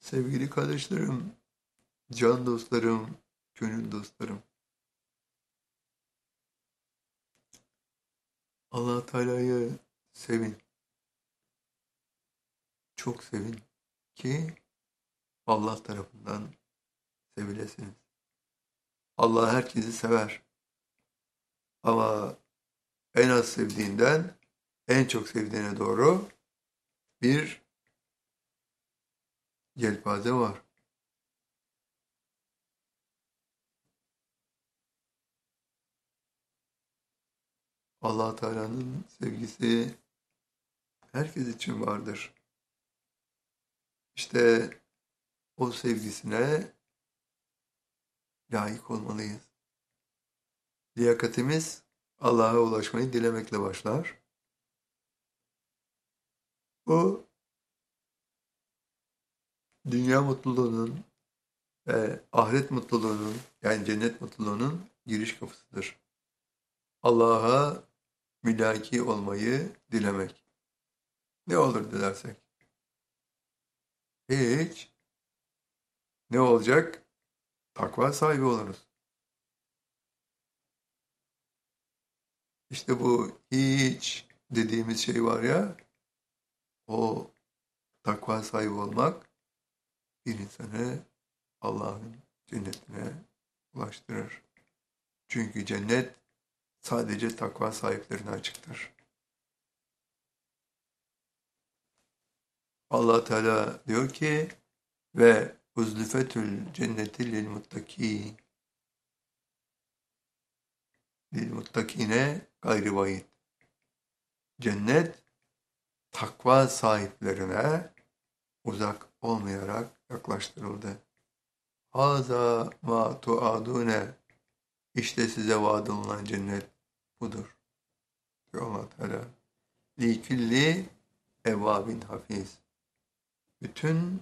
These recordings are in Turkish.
Sevgili kardeşlerim, can dostlarım, gönül dostlarım. Allah Teala'yı sevin, çok sevin ki Allah tarafından sevilesiniz. Allah herkesi sever ama en az sevdiğinden en çok sevdiğine doğru bir yelpaze var. Allah Teala'nın sevgisi herkes için vardır. İşte o sevgisine layık olmalıyız. Liyakatimiz Allah'a ulaşmayı dilemekle başlar. Bu dünya mutluluğunun ve ahiret mutluluğunun yani cennet mutluluğunun giriş kapısıdır. Allah'a mülaki olmayı dilemek. Ne olur dilersek? Hiç. Ne olacak? Takva sahibi oluruz. İşte bu hiç dediğimiz şey var ya, o takva sahibi olmak bir insanı Allah'ın cennetine ulaştırır. Çünkü cennet sadece takva sahiplerine açıktır. Allah Teala diyor ki ve uzlifetül cenneti lil muttakine gayri vaid. Cennet takva sahiplerine uzak olmayarak yaklaştırıldı. Haza ma tuadune, işte size vaad olunan cennet budur diyor Allah Teala. Li külli evvabin hafiz. Bütün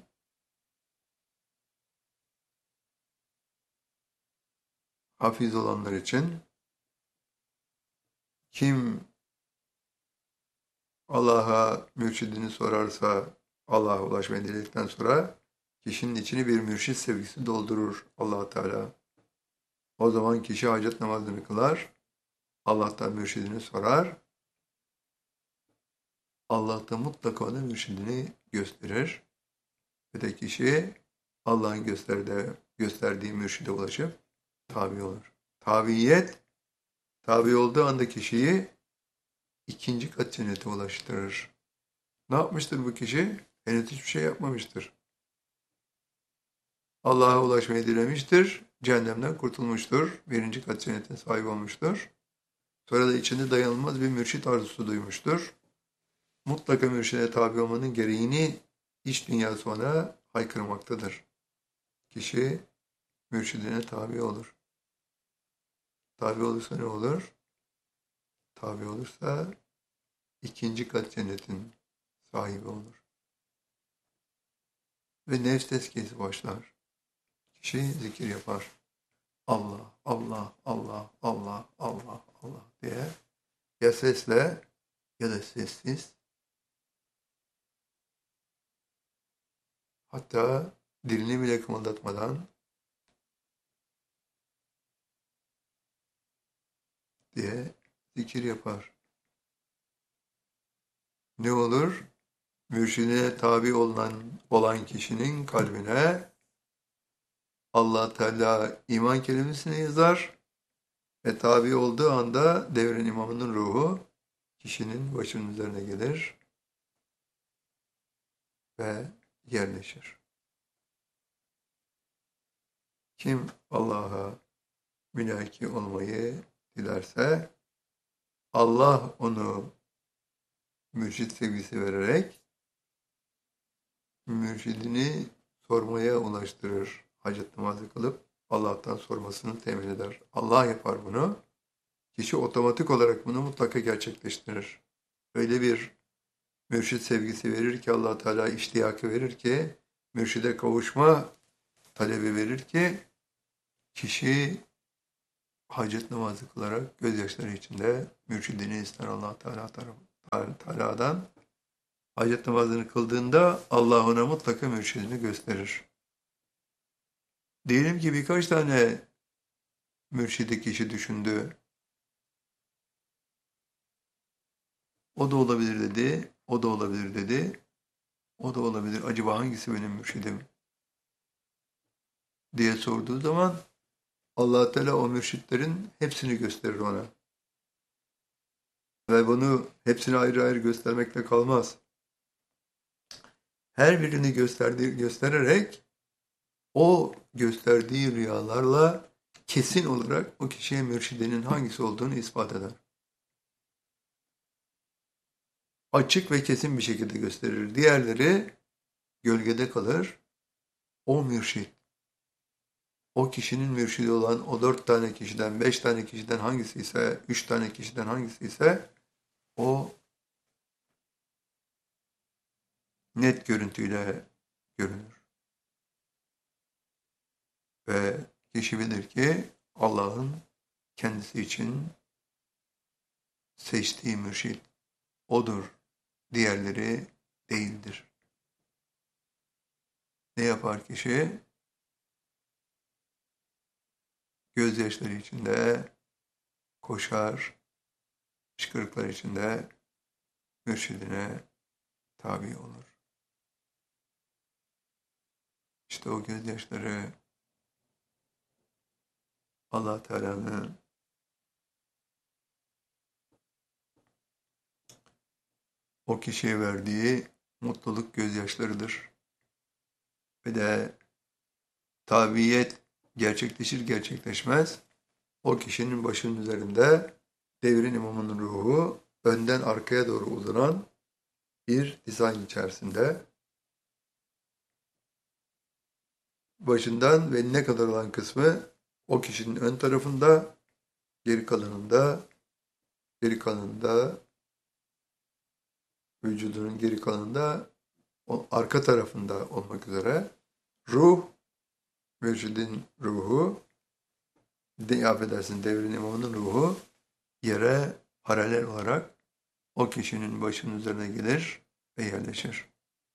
hafiz olanlar için kim Allah'a mürşidini sorarsa Allah'a ulaşmayı diledikten sonra kişinin içini bir mürşit sevgisi doldurur Allah Teala. O zaman kişi hacet namazını kılar, Allah'tan mürşidini sorar, Allah da mutlaka ona mürşidini gösterir ve de kişi Allah'ın gösterdiği mürşide ulaşıp tabi olur. Tabiyet, tabi olduğu anda kişiyi ikinci kat cennete ulaştırır. Ne yapmıştır bu kişi? Henüz hiçbir şey yapmamıştır. Allah'a ulaşmayı dilemiştir, cehennemden kurtulmuştur, birinci kat cennetin sahibi olmuştur. Sonra da içinde dayanılmaz bir mürşit arzusu duymuştur. Mutlaka mürşide tabi olmanın gereğini iç dünyası ona haykırmaktadır. Kişi mürşidine tabi olur. Tabi olursa ne olur? Tabi olursa ikinci kat cennetin sahibi olur. Ve nefs tezkiyesi başlar. Kişi zikir yapar. Allah, Allah, Allah, Allah, Allah, Allah diye ya sesle ya da sessiz, hatta dilini bile kımıldatmadan diye zikir yapar. Ne olur? Mürşidine tabi olan kişinin kalbine Allah Teala iman kelimesini yazar ve tabi olduğu anda devrin imamının ruhu kişinin başının üzerine gelir ve yerleşir. Kim Allah'a mülaki olmayı dilerse Allah onu mürşit sevgisi vererek mürşidini sormaya ulaştırır. Hacet namazı kılıp Allah'tan sormasını temin eder. Allah yapar bunu. Kişi otomatik olarak bunu mutlaka gerçekleştirir. Öyle bir mürşit sevgisi verir ki Allah Teala iştiyakı verir ki mürşide kavuşma talebi verir ki kişi hacet namazı kılarak gözyaşları içinde mürşidini ister Allah Teala'dan Hacet namazını kıldığında Allah ona mutlaka mürşidini gösterir. Diyelim ki birkaç tane mürşidi kişi düşündü. O da olabilir dedi, o da olabilir dedi, o da olabilir. Acaba hangisi benim mürşidim diye sorduğu zaman Allah Teala o mürşitlerin hepsini gösterir ona. Ve bunu hepsini ayrı ayrı göstermekle kalmaz. Her birini göstererek o gösterdiği rüyalarla kesin olarak o kişiye mürşidinin hangisi olduğunu ispat eder. Açık ve kesin bir şekilde gösterir. Diğerleri gölgede kalır. O mürşit, o kişinin mürşidi olan o 4 tane kişiden, 5 tane kişiden hangisi ise, 3 tane kişiden hangisi ise o net görüntüyle görünür. Ve kişi bilir ki Allah'ın kendisi için seçtiği mürşit odur. Diğerleri değildir. Ne yapar kişi? Gözyaşları içinde koşar, hıçkırıklar içinde mürşidine tabi olur. İşte o gözyaşları Allah Teala'nın o kişiye verdiği mutluluk gözyaşlarıdır. Ve de tabiyet gerçekleşir gerçekleşmez o kişinin başının üzerinde devrin imamının ruhu önden arkaya doğru uzanan bir dizayn içerisinde başından ve ne kadar olan kısmı o kişinin ön tarafında, geri kalanında vücudunun geri kalanında o arka tarafında olmak üzere ruh, mürşidin ruhu, affedersin devrin imamının ruhu yere paralel olarak o kişinin başının üzerine gelir ve yerleşir.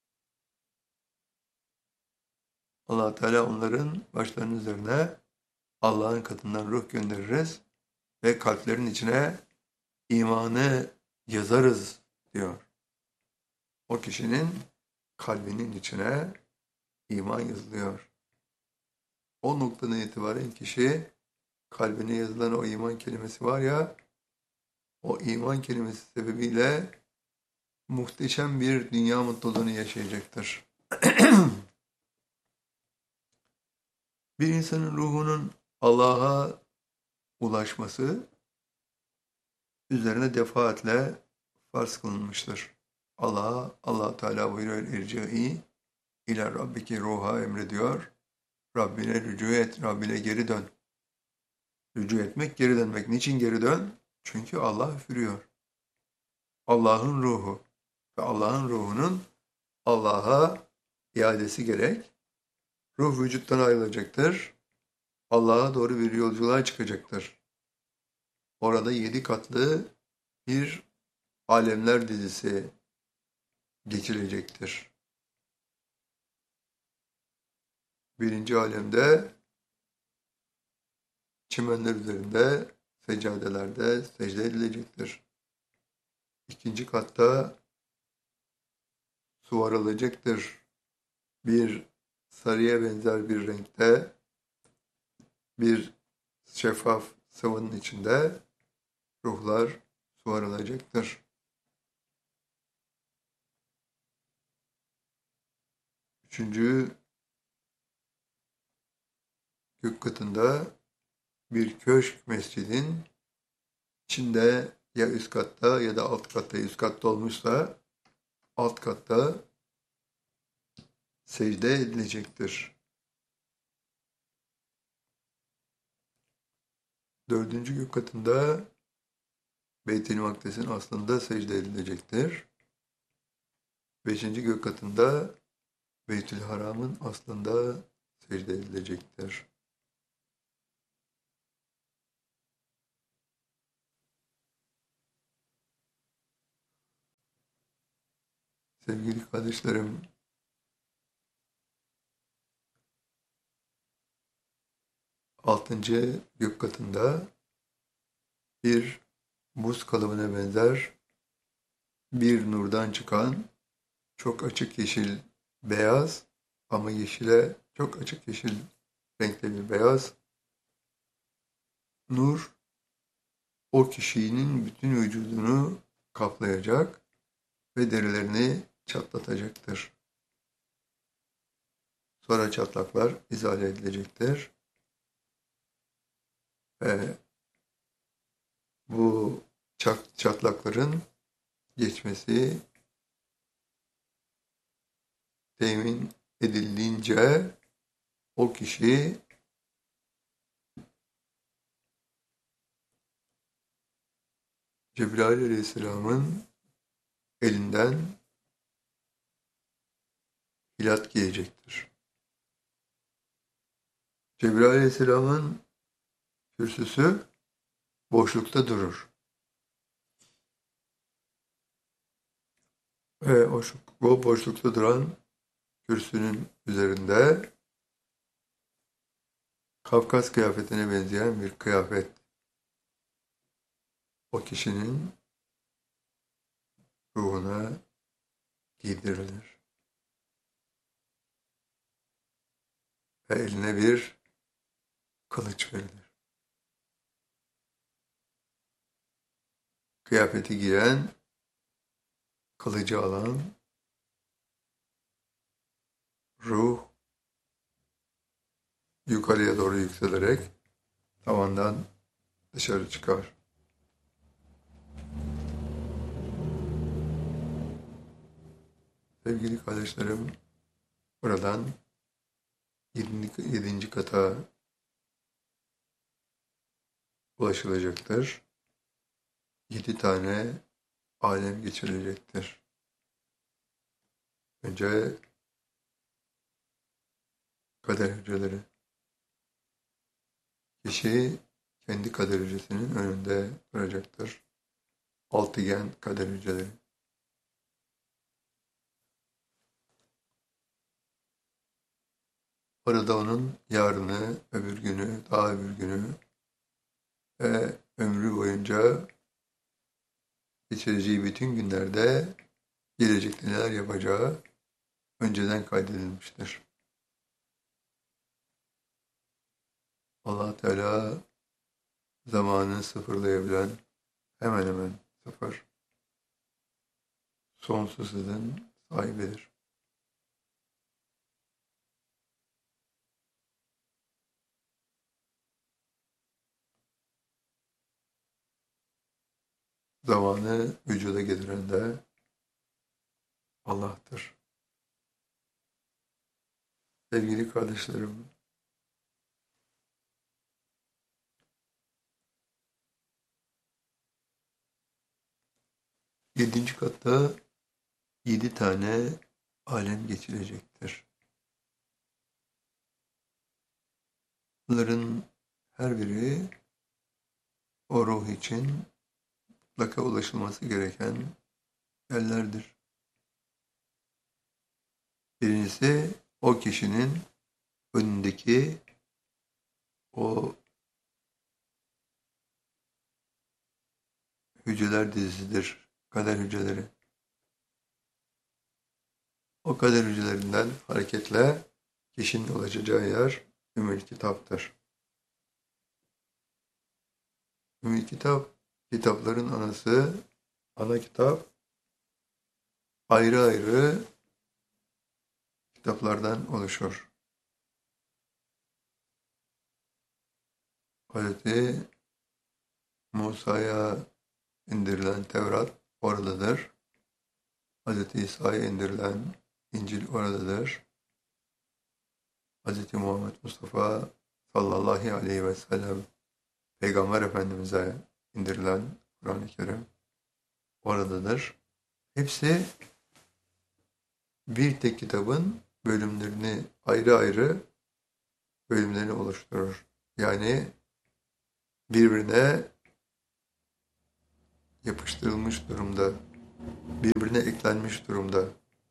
Allah Teala onların başlarının üzerine Allah'ın katından ruh göndeririz ve kalplerin içine imanı yazarız diyor. O kişinin kalbinin içine iman yazılıyor. O noktadan itibaren kişi kalbine yazılan o iman kelimesi var ya, o iman kelimesi sebebiyle muhteşem bir dünya mutluluğunu yaşayacaktır. Bir insanın ruhunun Allah'a ulaşması üzerine defaatle farz kılınmıştır. Allah Teala buyuruyor irci'i ila rabbiki ruha emrediyor. Rabbine rücu et, Rabbine geri dön. Rücu etmek, geri dönmek. Niçin geri dön? Çünkü Allah üfürüyor. Allah'ın ruhu ve Allah'ın ruhunun Allah'a iadesi gerek. Ruh vücuttan ayrılacaktır. Allah'a doğru bir yolculuğa çıkacaktır. Orada 7 katlı bir alemler dizisi geçilecektir. Birinci alemde çimenler üzerinde, seccadelerde secde edilecektir. İkinci katta suvarılacaktır. Bir sarıya benzer bir renkte bir şeffaf sıvının içinde ruhlar suvarılacaktır. Üçüncü gök katında bir köşk mescidin içinde ya üst katta ya da alt katta, üst katta olmuşsa alt katta secde edilecektir. Dördüncü gök katında Beyt-i Makdes'in aslında secde edilecektir. Beşinci gök katında Beytül Haram'ın aslında secde edilecektir. Sevgili kardeşlerim, altıncı gök katında bir buz kalıbına benzer bir nurdan çıkan çok açık yeşil beyaz ama yeşile çok açık yeşil renkte bir beyaz nur o kişinin bütün vücudunu kaplayacak ve derilerini çatlatacaktır. Sonra çatlaklar izale edilecektir ve bu çatlakların geçmesi temin edildiğince o kişi Cebrail Aleyhisselam'ın elinden hilat giyecektir. Cebrail Aleyhisselam'ın kürsüsü boşlukta durur. Ve o boşlukta duran kürsünün üzerinde Kafkas kıyafetine benzeyen bir kıyafet o kişinin ruhuna giydirilir. Ve eline bir kılıç verilir. Kıyafeti giyen, kılıcı alan ruh yukarıya doğru yükselerek tavandan dışarı çıkar. Sevgili kardeşlerim, buradan 7. kata ulaşılacaktır. 7 tane alem geçirilecektir. Önce kader hücreleri. Kişi kendi kader hücresinin önünde duracaktır. Altıgen kader hücreleri. Orada onun yarını, öbür günü, daha öbür günü ve ömrü boyunca geçireceği bütün günlerde gelecekte neler yapacağı önceden kaydedilmiştir. Allah Teala zamanı sıfırlayabilen, hemen hemen sıfır, sonsuz hızın sahibidir. Zamanı vücuda getiren de Allah'tır. Sevgili kardeşlerim, 7. katta 7 tane alem geçilecektir. Bunların her biri o ruh için mutlaka ulaşılması gereken yerlerdir. Birincisi o kişinin önündeki o hücreler dizisidir, kader hücreleri. O kader hücrelerinden hareketle kişinin ulaşacağı yer Ümmül Kitap'tır. Ümmül Kitap, kitapların anası, ana kitap ayrı ayrı kitaplardan oluşur. Hazreti Musa'ya indirilen Tevrat oradadır. Hazreti İsa'ya indirilen İncil oradadır. Hazreti Muhammed Mustafa sallallahu aleyhi ve sellem Peygamber Efendimiz'e indirilen Kur'an-ı Kerim oradadır. Hepsi bir tek kitabın bölümlerini ayrı ayrı bölümlerini oluşturur. Yani birbirine yapıştırılmış durumda, birbirine eklenmiş durumda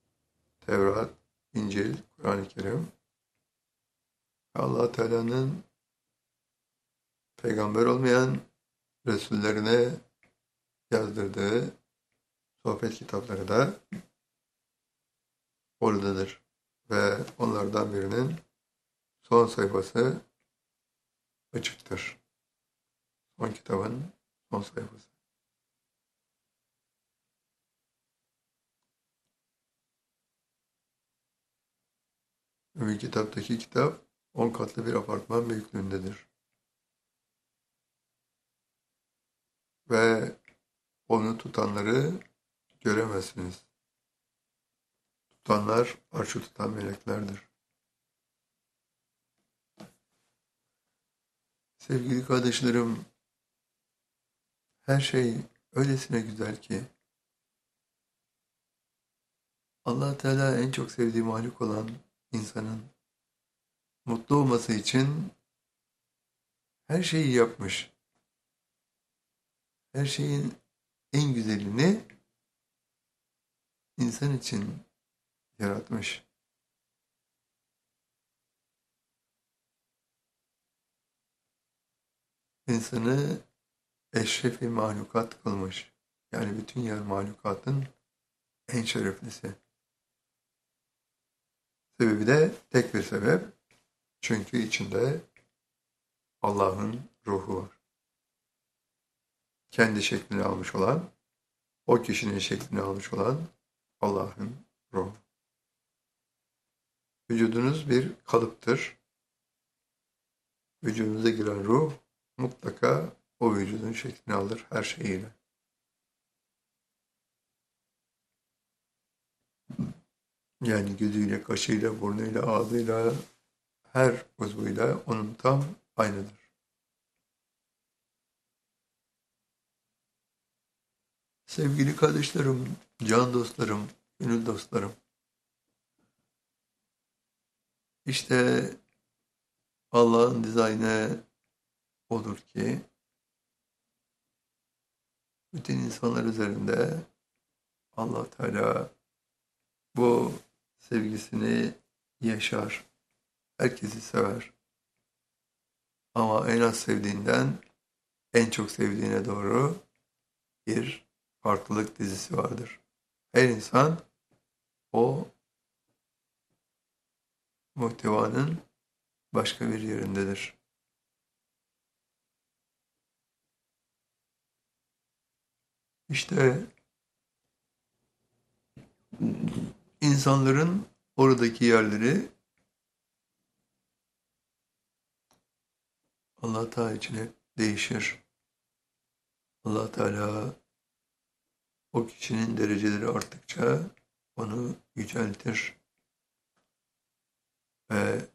Tevrat, İncil, Kur'an-ı Kerim, Allah Teala'nın peygamber olmayan Resullerine yazdırdığı sohbet kitapları da oradadır. Ve onlardan birinin son sayfası açıktır. Son kitabın son sayfası. Öbür kitaptaki kitap 10 katlı bir apartman büyüklüğündedir. Ve onu tutanları göremezsiniz. Tutanlar arşı tutan meleklerdir. Sevgili kardeşlerim, her şey öylesine güzel ki Allah Teala en çok sevdiği mahluk olan insanın mutlu olması için her şeyi yapmış. Her şeyin en güzelini insan için yaratmış. İnsanı eşrefi mahlukat kılmış. Yani bütün yer mahlukatın en şereflisi. Sebebi de tek bir sebep. Çünkü içinde Allah'ın ruhu var. Kendi şeklini almış olan, o kişinin şeklini almış olan Allah'ın ruhu. Vücudunuz bir kalıptır. Vücudunuza giren ruh mutlaka o vücudun şeklini alır her şeyiyle. Yani gözüyle, kaşıyla, burnuyla, ağzıyla, her uzvuyla onun tam aynıdır. Sevgili kardeşlerim, can dostlarım, gönül dostlarım, işte Allah'ın dizaynı odur ki bütün insanlar üzerinde Allah Teala bu sevgisini yaşar. Herkesi sever. Ama en az sevdiğinden en çok sevdiğine doğru bir farklılık dizisi vardır. Her insan o muhtevanın başka bir yerindedir. İşte insanların oradaki yerleri Allah Teala için hep değişir. Allah Teala o kişinin dereceleri arttıkça onu yüceltir ve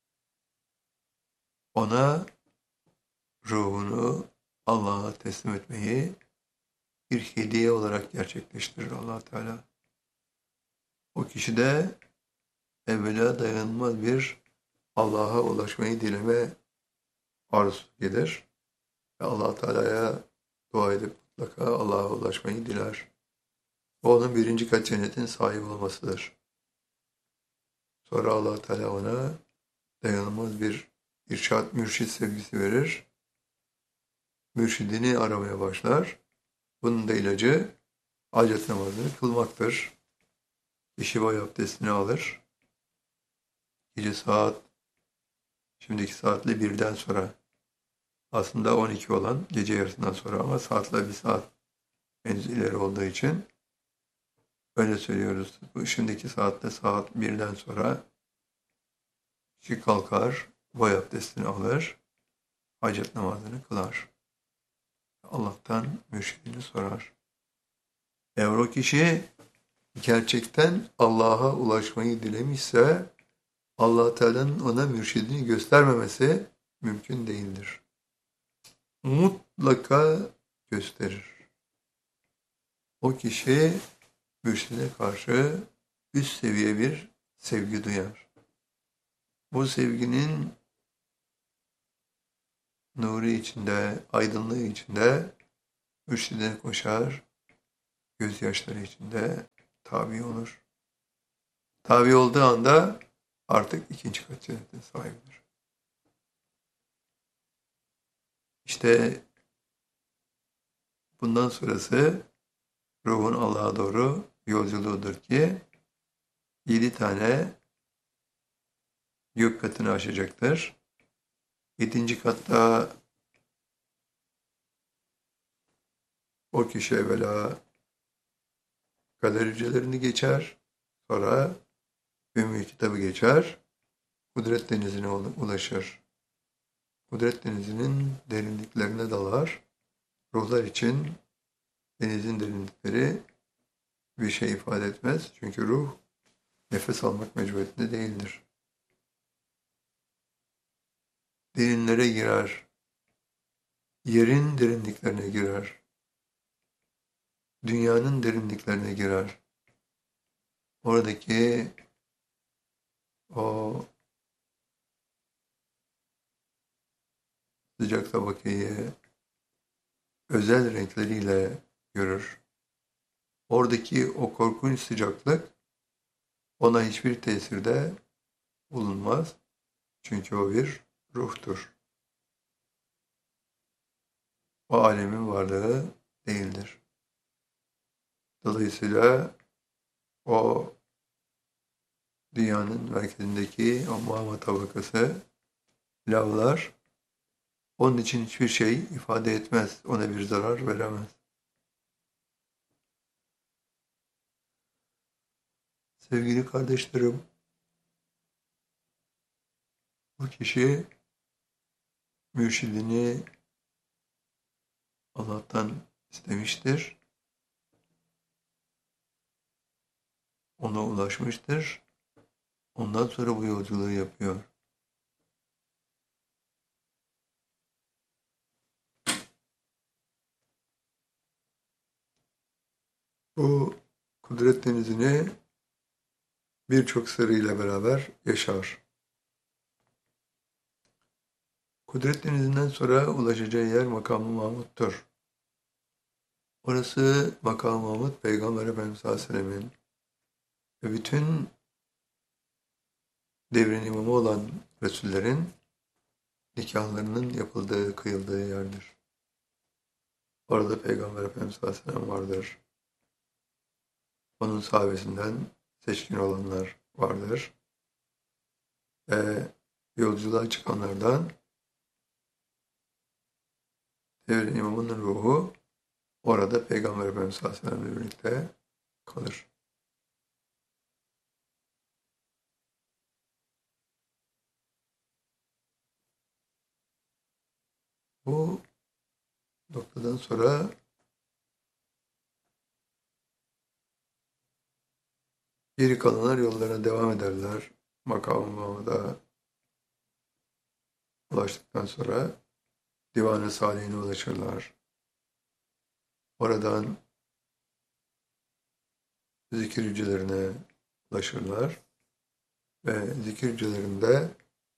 ona ruhunu Allah'a teslim etmeyi bir hediye olarak gerçekleştirir Allah Teala. O kişi de evvela dayanılmaz bir Allah'a ulaşmayı dileme arzusu gelir ve Allah Teala'ya dua edip mutlaka Allah'a ulaşmayı diler. O onun birinci kat cennetin sahibi olmasıdır. Sonra Allah Teala ona dayanılmaz bir irşad, mürşit sevgisi verir. Mürşidini aramaya başlar. Bunun da ilacı hacet namazını kılmaktır. Kişi boy abdestini alır. Gece şimdiki saatle birden sonra, aslında 12 olan gece yarısından sonra ama saatle bir saat henüz ileri olduğu için öyle söylüyoruz. Bu şimdiki saatte saat birden sonra kişi kalkar, boy abdestini alır, hacet namazını kılar. Allah'tan mürşidini sorar. Eğer o kişi gerçekten Allah'a ulaşmayı dilemişse Allah Teala'nın ona mürşidini göstermemesi mümkün değildir. Mutlaka gösterir. O kişi mürşide karşı üst seviye bir sevgi duyar. Bu sevginin nuru içinde, aydınlığı içinde mürşide koşar, gözyaşları içinde tabi olur. Tabi olduğu anda artık ikinci kat cennetin sahibidir. İşte bundan sonrası ruhun Allah'a doğru yolculuğudur ki 7 tane gök katını aşacaktır. 7. katta o kişi evvela kader hücrelerini geçer. Sonra Ümmü kitabı geçer. Kudret denizine ulaşır. Kudret denizinin derinliklerine dalar. Ruhlar için denizin derinlikleri bir şey ifade etmez. Çünkü ruh nefes almak mecburiyetinde değildir. Derinlere girer. Yerin derinliklerine girer. Dünyanın derinliklerine girer. Oradaki o sıcak tabakayı özel renkleriyle görür. Oradaki o korkunç sıcaklık ona hiçbir tesirde bulunmaz. Çünkü o bir ruhtur. O alemin varlığı değildir. Dolayısıyla o dünyanın merkezindeki o mağma tabakası, lavlar, onun için hiçbir şey ifade etmez. Ona bir zarar veremez. Sevgili kardeşlerim, bu kişi mürşidini Allah'tan istemiştir. Ona ulaşmıştır. Ondan sonra bu yolculuğu yapıyor. Bu kudret denizini birçok sırrıyla beraber yaşar. Kudret denizinden sonra ulaşacağı yer Makam-ı Mahmud'dur. Orası Makam-ı Mahmud, Peygamber Efendimiz sallallahu aleyhi ve sellem'in ve bütün devrin imamı olan Resullerin nikahlarının yapıldığı, kıyıldığı yerdir. Orada Peygamber Efendimiz sallallahu aleyhi ve sellem vardır. Onun sahabesinden seçkin olanlar vardır. Ve yolculuğa çıkanlardan devrin imamının ruhu orada Peygamber Efendimiz sallallahu aleyhi ve sellem'le birlikte kalır. Bu noktadan sonra geri kalanlar yollarına devam ederler. Makam-ı Mahmud'a ulaştıktan sonra Divan-ı Salihine ulaşırlar. Oradan zikir hücrelerine ulaşırlar. Ve zikir hücrelerinde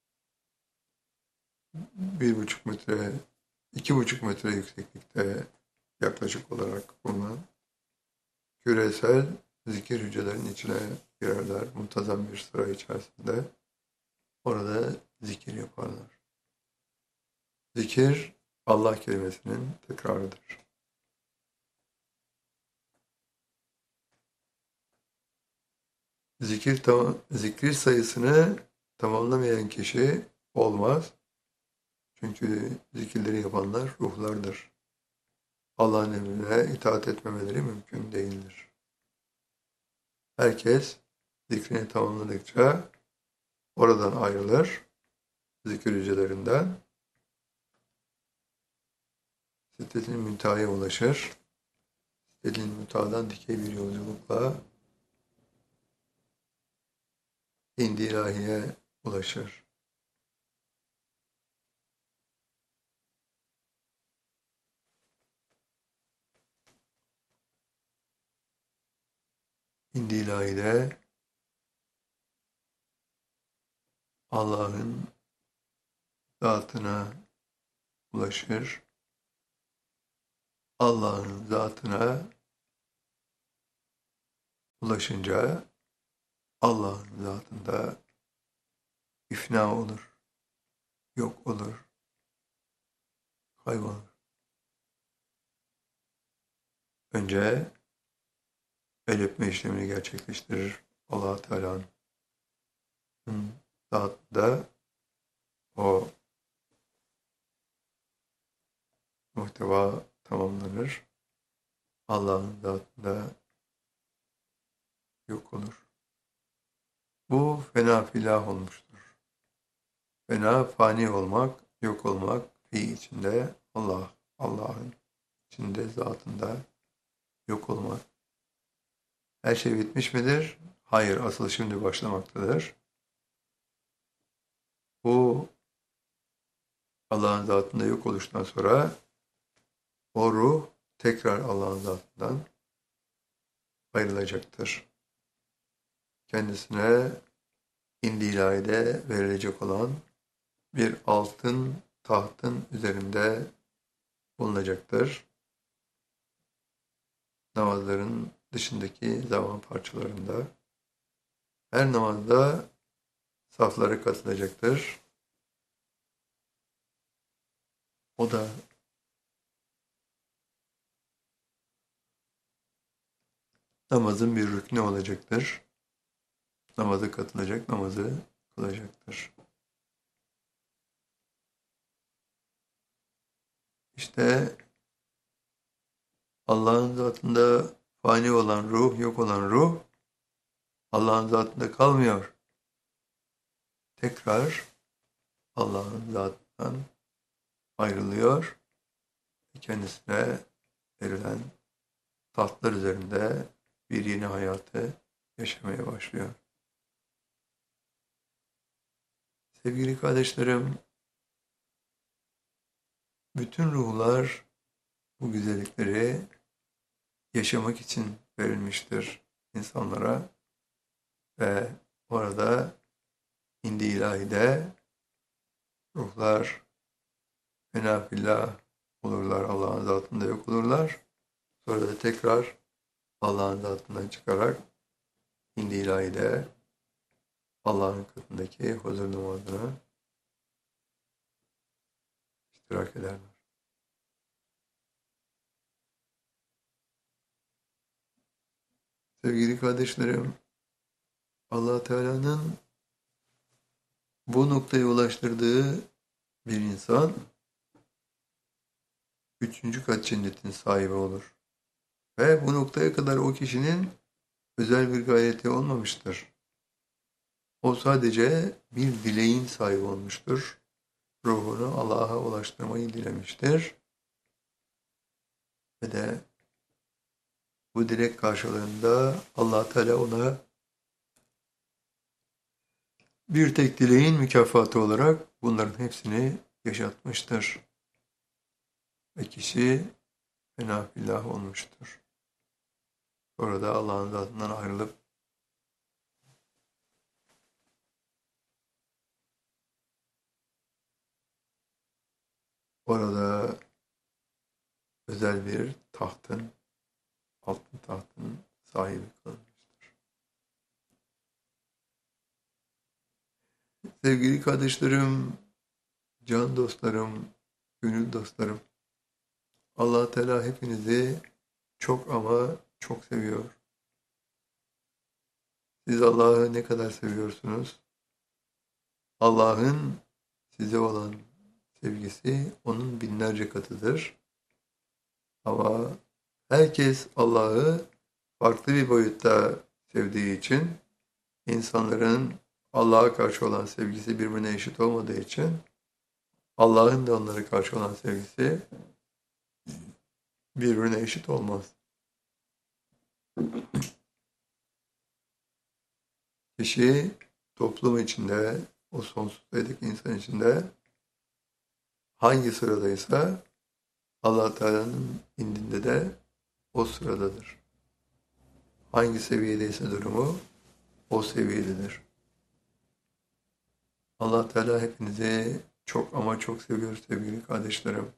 1,5 metre, 2,5 metre yükseklikte yaklaşık olarak bulunan küresel zikir hücrelerinin içine girerler. Muntazam bir sıra içerisinde. Orada zikir yaparlar. Zikir Allah kelimesinin tekrarıdır. Zikir sayısını tamamlamayan kişi olmaz. Çünkü zikirleri yapanlar ruhlardır. Allah'ın emrine itaat etmemeleri mümkün değildir. Herkes zikrini tamamladıkça oradan ayrılır, zikir hücrelerinden Sidret-i Münteha'ya ulaşır. Sidret-i Münteha'dan dikey bir yolculukla İndi ilahiye ulaşır. İndi ilahide Allah'ın zatına ulaşır. Allah'ın zatına ulaşınca Allah'ın zatında ifna olur, yok olur, kaybolur. Önce el öpme işlemini gerçekleştirir Allah Teala'nın zatında o muhteva tamamlanır. Allah'ın zatında yok olur. Bu fena filah olmuştur. Fena fani olmak, yok olmak fi içinde Allah, Allah'ın içinde zatında yok olmak. Her şey bitmiş midir? Hayır, asıl şimdi başlamaktadır. Bu Allah'ın zatında yok oluştan sonra o ruh tekrar Allah'ın zatından ayrılacaktır. Kendisine indilahide verilecek olan bir altın tahtın üzerinde bulunacaktır. Namazların dışındaki zaman parçalarında. Her namazda safları katılacaktır. O da namazın bir rüknü olacaktır. Namazı katılacak, namazı kılacaktır. İşte Allah'ın zatında fani olan ruh, yok olan ruh, Allah'ın zatında kalmıyor. Tekrar Allah'ın zatından ayrılıyor. Kendisine verilen tahtlar üzerinde bir yeni hayatı yaşamaya başlıyor. Sevgili kardeşlerim, bütün ruhlar bu güzellikleri yaşamak için verilmiştir insanlara ve orada indi ilahide ruhlar fena fillah olurlar, Allah'ın zatında yok olurlar. Sonra da tekrar Allah'ın zatından çıkarak indi ilahide Allah'ın katındaki huzur namazına iştirak ederler. Sevgili kardeşlerim, Allah Teala'nın bu noktaya ulaştırdığı bir insan üçüncü kat cennetin sahibi olur. Ve bu noktaya kadar o kişinin özel bir gayreti olmamıştır. O sadece bir dileğin sahibi olmuştur. Ruhunu Allah'a ulaştırmayı dilemiştir. Ve de bu dilek karşılığında Allah Teala ona bir tek dileğin mükafatı olarak bunların hepsini yaşatmıştır. Ve kişi fena fillah olmuştur. Sonra da Allah'ın zatından ayrılıp orada özel bir tahtın, altın tahtın sahibi kılınmıştır. Sevgili kardeşlerim, can dostlarım, gönül dostlarım, Allah Teala hepinizi çok ama çok seviyor. Siz Allah'ı ne kadar seviyorsunuz? Allah'ın size olan sevgisi onun binlerce katıdır. Ama herkes Allah'ı farklı bir boyutta sevdiği için, insanların Allah'a karşı olan sevgisi birbirine eşit olmadığı için, Allah'ın da onlara karşı olan sevgisi birbirine eşit olmaz. Kişi toplum içinde, o sonsuz sayıdaki insan içinde hangi sıradaysa Allah Teala'nın indinde de o sıradadır. Hangi seviyedeyse durumu o seviyededir. Allah Teala hepinizi çok ama çok seviyor sevgili kardeşlerim.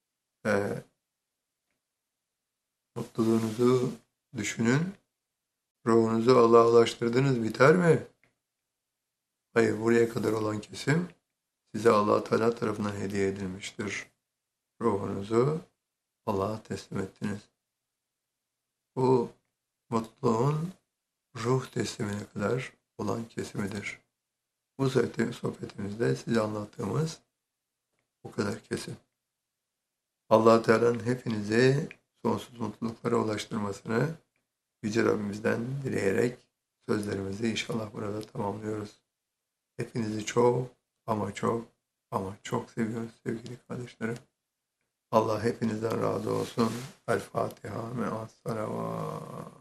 Ve mutluluğunuzu düşünün Ruhunuzu Allah'a ulaştırdınız, biter mi? Hayır, buraya kadar olan kesim size Allah Teala tarafından hediye edilmiştir. Ruhunuzu Allah'a teslim ettiniz. Bu mutluluğun ruh teslimine kadar olan kesimidir. Bu sohbetimizde size anlattığımız bu kadar kesim. Allah Teala'nın hepinizi sonsuz mutluluklara ulaştırmasını Yüce Rabbimizden dileyerek sözlerimizi inşallah burada tamamlıyoruz. Hepinizi çok ama çok ama çok seviyoruz sevgili kardeşlerim. Allah hepinizden razı olsun. El Fatiha me'as salavat.